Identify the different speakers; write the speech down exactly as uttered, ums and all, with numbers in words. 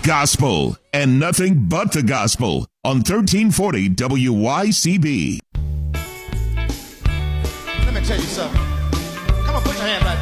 Speaker 1: gospel and nothing but the gospel on thirteen forty W Y C B.
Speaker 2: Let me tell you something. Come on, put your hand right